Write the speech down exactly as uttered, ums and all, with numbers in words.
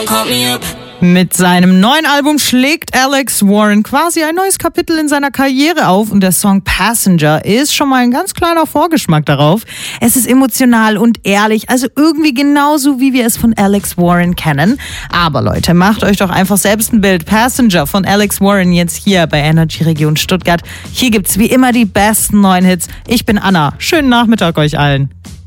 Mit seinem neuen Album schlägt Alex Warren quasi ein neues Kapitel in seiner Karriere auf und der Song Passenger ist schon mal ein ganz kleiner Vorgeschmack darauf. Es ist emotional und ehrlich, also irgendwie genauso, wie wir es von Alex Warren kennen. Aber Leute, macht euch doch einfach selbst ein Bild. Passenger von Alex Warren jetzt hier bei Energy Region Stuttgart. Hier gibt's wie immer die besten neuen Hits. Ich bin Anna. Schönen Nachmittag euch allen.